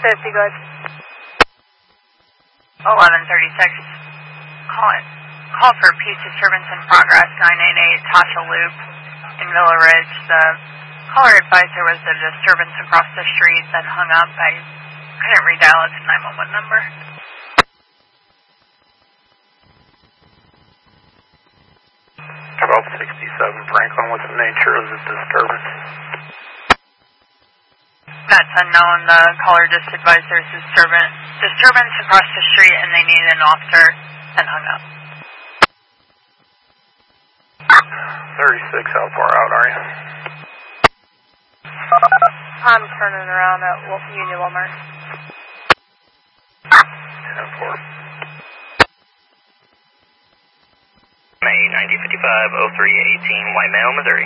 50, good. 1136. Call for peace disturbance in progress, 988 Tasha Loop in Villa Ridge. The caller advised there was a disturbance across the street, then hung up. I couldn't redial its 911 number. About 67 Franklin, what's the nature of the disturbance? That's unknown. The caller just advised there's disturbance across the street and they need an officer, and hung up. 36, how far out are you? I'm turning around at Union Walmart. 10-4. May 9055 0318, Whitemail, Missouri.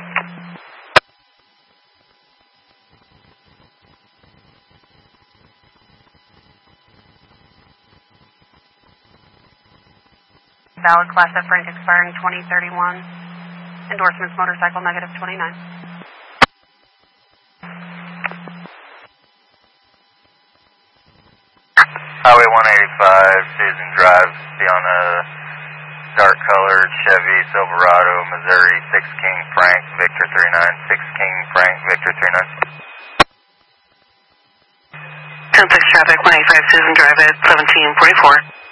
Valid class F rank expiring 2031. Endorsements motorcycle negative 29. Highway 185, Susan Drive, be on a dark colored Chevy Silverado, Missouri, 6 King Frank, Victor 39, 6 King Frank, Victor 39. 10-6 traffic, 185 Susan Drive at 1744.